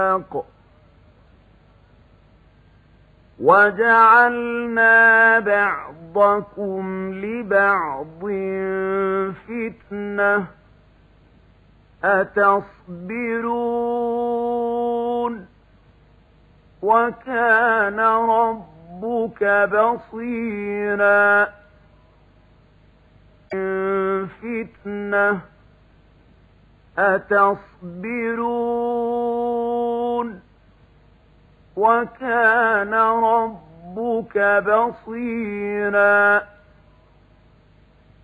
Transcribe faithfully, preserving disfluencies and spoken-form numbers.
وجعلنا بعضكم لبعض فتنة أتصبرون وكان ربك بصيرا فتنة أتصبرون وكان ربك بصيرا